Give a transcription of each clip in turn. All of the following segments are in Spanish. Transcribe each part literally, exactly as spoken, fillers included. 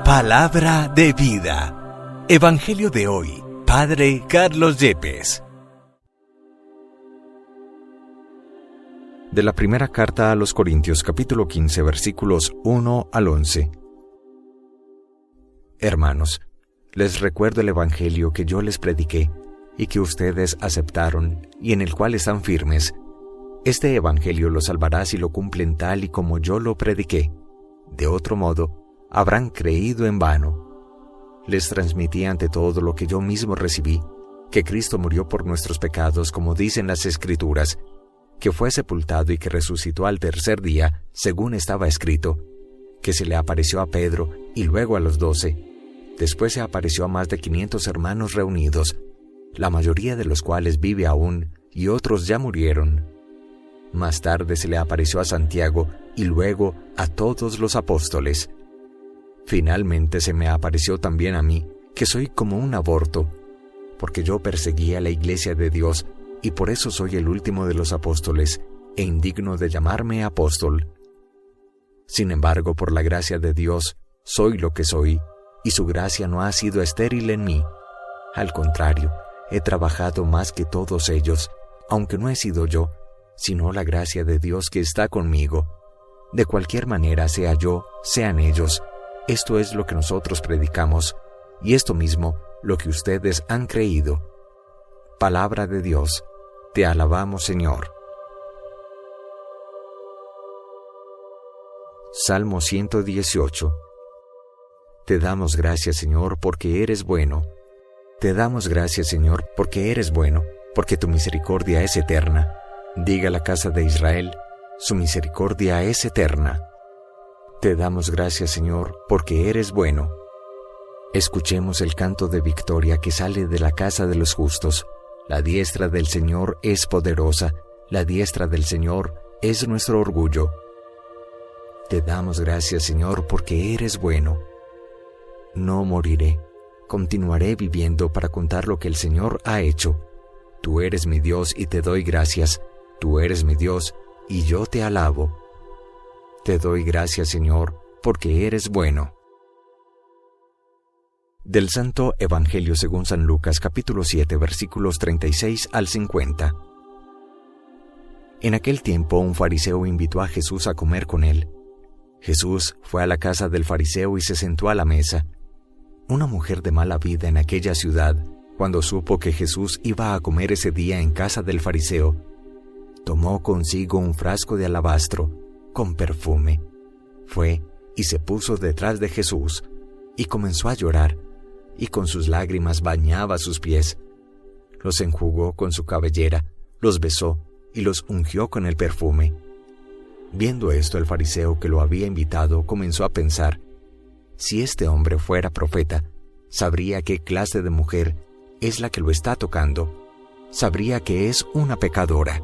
Palabra de vida. Evangelio de hoy. Padre Carlos Yepes. De la primera carta a los Corintios, capítulo quince, versículos uno al once. Hermanos, les recuerdo el Evangelio que yo les prediqué y que ustedes aceptaron y en el cual están firmes. Este Evangelio los salvará si lo cumplen tal y como yo lo prediqué. De otro modo, habrán creído en vano. Les transmití ante todo lo que yo mismo recibí, que Cristo murió por nuestros pecados, como dicen las Escrituras, que fue sepultado y que resucitó al tercer día, según estaba escrito, que se le apareció a Pedro y luego a los doce. Después se apareció a más de quinientos hermanos reunidos, la mayoría de los cuales vive aún y otros ya murieron. Más tarde se le apareció a Santiago y luego a todos los apóstoles. Finalmente se me apareció también a mí, que soy como un aborto, porque yo perseguí a la iglesia de Dios y por eso soy el último de los apóstoles e indigno de llamarme apóstol. Sin embargo, por la gracia de Dios, soy lo que soy, y su gracia no ha sido estéril en mí. Al contrario, he trabajado más que todos ellos, aunque no he sido yo, sino la gracia de Dios que está conmigo. De cualquier manera, sea yo, sean ellos, esto es lo que nosotros predicamos, y esto mismo lo que ustedes han creído. Palabra de Dios, te alabamos, Señor. Salmo ciento dieciocho. Te damos gracias, Señor, porque eres bueno. Te damos gracias, Señor, porque eres bueno, porque tu misericordia es eterna. Diga la casa de Israel, su misericordia es eterna. Te damos gracias, Señor, porque eres bueno. Escuchemos el canto de victoria que sale de la casa de los justos. La diestra del Señor es poderosa, la diestra del Señor es nuestro orgullo. Te damos gracias, Señor, porque eres bueno. No moriré, continuaré viviendo para contar lo que el Señor ha hecho. Tú eres mi Dios y te doy gracias. Tú eres mi Dios y yo te alabo. Te doy gracias, Señor, porque eres bueno. Del Santo Evangelio según San Lucas, capítulo siete, versículos treinta y seis al cincuenta. En aquel tiempo un fariseo invitó a Jesús a comer con él. Jesús fue a la casa del fariseo y se sentó a la mesa. Una mujer de mala vida en aquella ciudad, cuando supo que Jesús iba a comer ese día en casa del fariseo, tomó consigo un frasco de alabastro con perfume. Fue y se puso detrás de Jesús y comenzó a llorar, y con sus lágrimas bañaba sus pies. Los enjugó con su cabellera, los besó y los ungió con el perfume. Viendo esto, el fariseo que lo había invitado comenzó a pensar: si este hombre fuera profeta, sabría qué clase de mujer es la que lo está tocando, sabría que es una pecadora.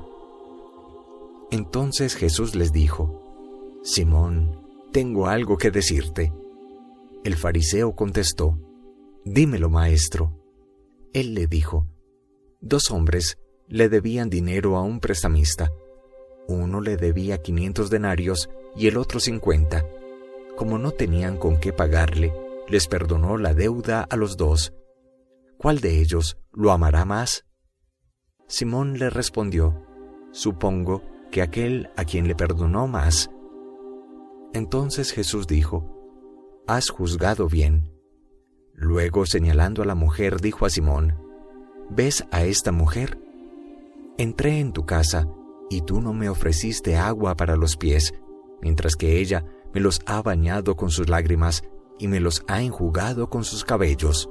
Entonces Jesús les dijo: Simón, tengo algo que decirte. El fariseo contestó: dímelo, maestro. Él le dijo: dos hombres le debían dinero a un prestamista. Uno le debía quinientos denarios y el otro cincuenta. Como no tenían con qué pagarle, les perdonó la deuda a los dos. ¿Cuál de ellos lo amará más? Simón le respondió: supongo que aquel a quien le perdonó más. Entonces Jesús dijo: has juzgado bien. Luego, señalando a la mujer, dijo a Simón: ¿ves a esta mujer? Entré en tu casa y tú no me ofreciste agua para los pies, mientras que ella me los ha bañado con sus lágrimas y me los ha enjugado con sus cabellos.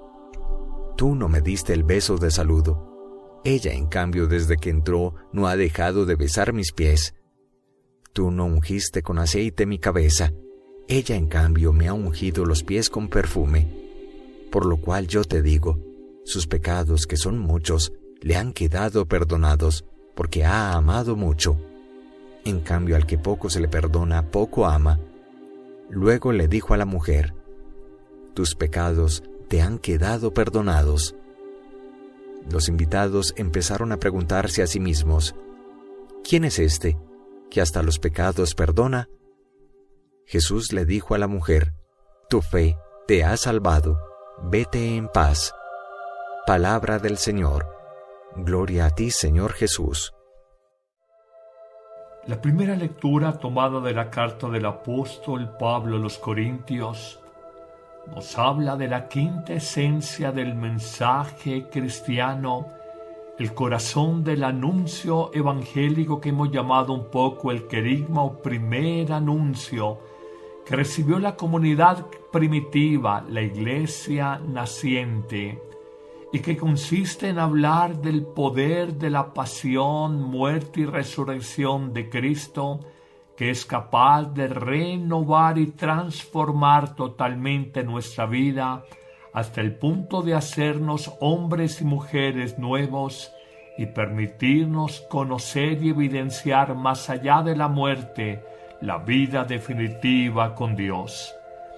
Tú no me diste el beso de saludo. Ella, en cambio, desde que entró, no ha dejado de besar mis pies. Tú no ungiste con aceite mi cabeza. Ella, en cambio, me ha ungido los pies con perfume. Por lo cual yo te digo, sus pecados, que son muchos, le han quedado perdonados, porque ha amado mucho. En cambio, al que poco se le perdona, poco ama. Luego le dijo a la mujer: tus pecados te han quedado perdonados. Los invitados empezaron a preguntarse a sí mismos: ¿quién es este, que hasta los pecados perdona? Jesús le dijo a la mujer: Tu fe te ha salvado. Vete en paz. Palabra del Señor. Gloria a ti, Señor Jesús. La primera lectura tomada de la carta del apóstol Pablo a los Corintios nos habla de la quinta esencia del mensaje cristiano, el corazón del anuncio evangélico que hemos llamado un poco el querigma o primer anuncio que recibió la comunidad primitiva, la iglesia naciente, y que consiste en hablar del poder de la pasión, muerte y resurrección de Cristo, que es capaz de renovar y transformar totalmente nuestra vida hasta el punto de hacernos hombres y mujeres nuevos y permitirnos conocer y evidenciar más allá de la muerte la vida definitiva con Dios.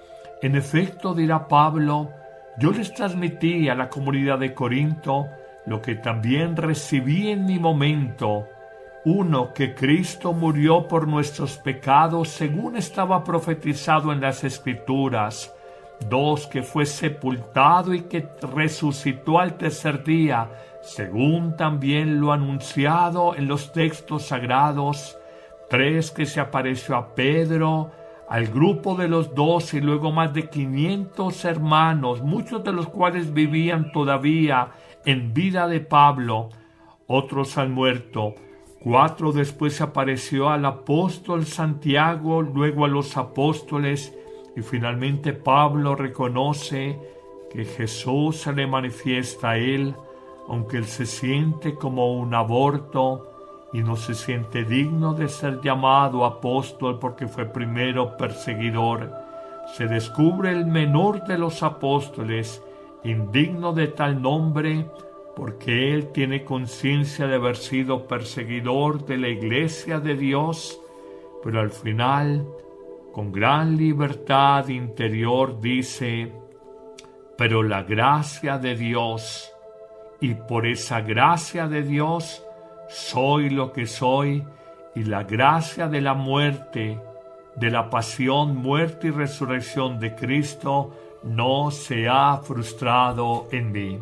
En efecto, dirá Pablo, yo les transmití a la comunidad de Corinto lo que también recibí en mi momento. Uno, que Cristo murió por nuestros pecados según estaba profetizado en las Escrituras. Dos, que fue sepultado y que resucitó al tercer día, según también lo anunciado en los textos sagrados. Tres, que se apareció a Pedro, al grupo de los doce y luego más de quinientos hermanos, muchos de los cuales vivían todavía en vida de Pablo, otros han muerto. Cuatro, después se apareció al apóstol Santiago, luego a los apóstoles, y finalmente Pablo reconoce que Jesús se le manifiesta a él, aunque él se siente como un aborto y no se siente digno de ser llamado apóstol porque fue primero perseguidor. Se descubre el menor de los apóstoles, indigno de tal nombre, porque él tiene conciencia de haber sido perseguidor de la iglesia de Dios, pero al final, con gran libertad interior, dice, pero la gracia de Dios, y por esa gracia de Dios soy lo que soy, y la gracia de la muerte, de la pasión, muerte y resurrección de Cristo no se ha frustrado en mí.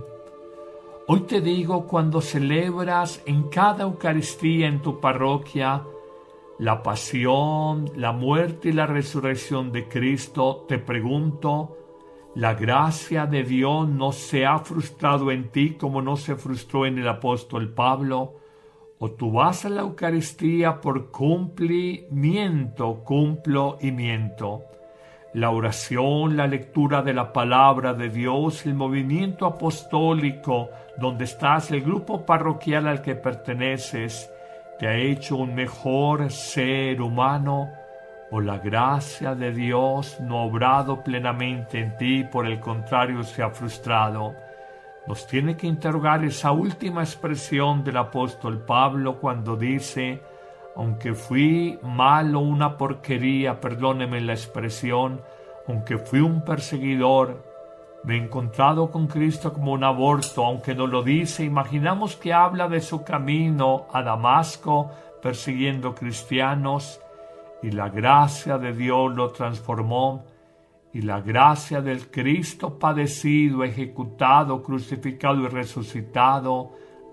Hoy te digo, cuando celebras en cada Eucaristía en tu parroquia la pasión, la muerte y la resurrección de Cristo, te pregunto, ¿la gracia de Dios no se ha frustrado en ti como no se frustró en el apóstol Pablo? ¿O tú vas a la Eucaristía por cumplimiento, cumplo y miento? La oración, la lectura de la palabra de Dios, el movimiento apostólico donde estás, el grupo parroquial al que perteneces, ¿te ha hecho un mejor ser humano? ¿O la gracia de Dios no ha obrado plenamente en ti, por el contrario se ha frustrado? Nos tiene que interrogar esa última expresión del apóstol Pablo cuando dice, aunque fui malo, una porquería, perdóneme la expresión, aunque fui un perseguidor, me he encontrado con Cristo como un aborto, aunque no lo dice. Imaginamos que habla de su camino a Damasco persiguiendo cristianos, y la gracia de Dios lo transformó, y la gracia del Cristo padecido, ejecutado, crucificado y resucitado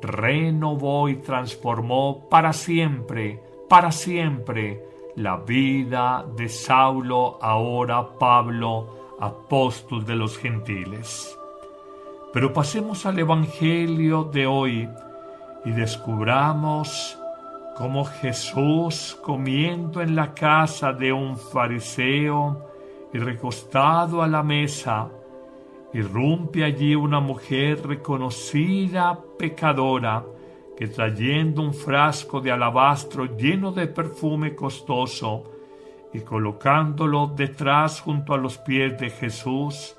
renovó y transformó para siempre, para siempre, la vida de Saulo, ahora Pablo, apóstol de los gentiles. Pero pasemos al Evangelio de hoy y descubramos cómo Jesús, comiendo en la casa de un fariseo y recostado a la mesa, irrumpe allí una mujer reconocida pecadora, que trayendo un frasco de alabastro lleno de perfume costoso y colocándolo detrás junto a los pies de Jesús,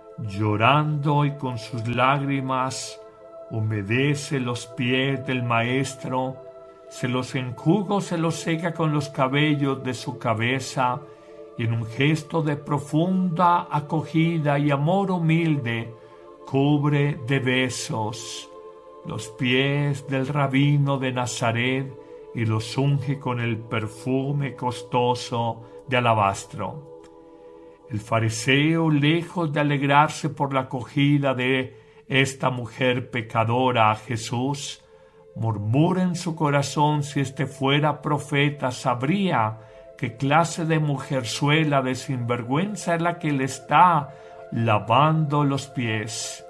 llorando y con sus lágrimas humedece los pies del Maestro, se los enjuga, se los seca con los cabellos de su cabeza, y en un gesto de profunda acogida y amor humilde cubre de besos los pies del rabino de Nazaret y los unge con el perfume costoso de alabastro. El fariseo, lejos de alegrarse por la acogida de esta mujer pecadora a Jesús, murmura en su corazón: si éste fuera profeta, sabría qué clase de mujerzuela de sinvergüenza es la que le está lavando los pies.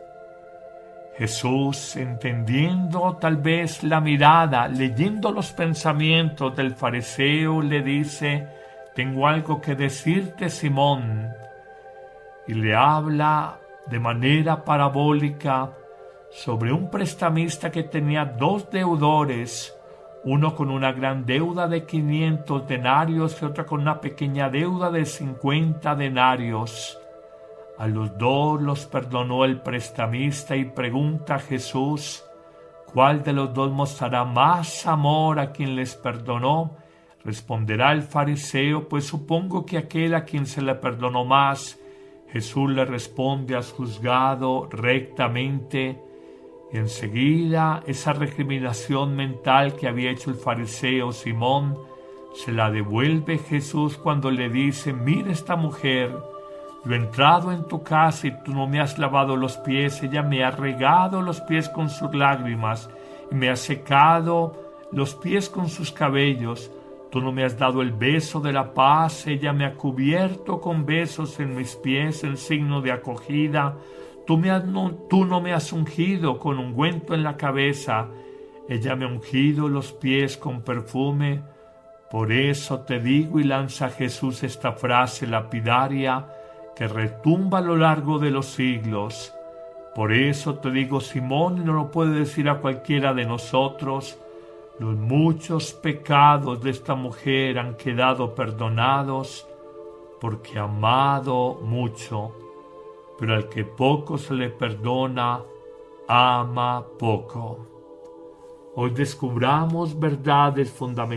Jesús, entendiendo tal vez la mirada, leyendo los pensamientos del fariseo, le dice: tengo algo que decirte, Simón. Y le habla de manera parabólica sobre un prestamista que tenía dos deudores, uno con una gran deuda de quinientos denarios y otro con una pequeña deuda de cincuenta denarios. A los dos los perdonó el prestamista, y pregunta a Jesús: ¿cuál de los dos mostrará más amor a quien les perdonó? Responderá el fariseo: pues supongo que aquel a quien se le perdonó más. Jesús le responde: has juzgado rectamente. Y enseguida esa recriminación mental que había hecho el fariseo Simón se la devuelve Jesús cuando le dice: mira esta mujer, yo he entrado en tu casa y tú no me has lavado los pies. Ella me ha regado los pies con sus lágrimas y me ha secado los pies con sus cabellos. Tú no me has dado el beso de la paz. Ella me ha cubierto con besos en mis pies en signo de acogida. Tú, me has, no, tú no me has ungido con ungüento en la cabeza. Ella me ha ungido los pies con perfume. Por eso te digo, y lanza Jesús esta frase lapidaria que retumba a lo largo de los siglos: por eso te digo, Simón, y no lo puede decir a cualquiera de nosotros, los muchos pecados de esta mujer han quedado perdonados porque ha amado mucho. Pero al que poco se le perdona, ama poco. Hoy descubramos verdades fundamentales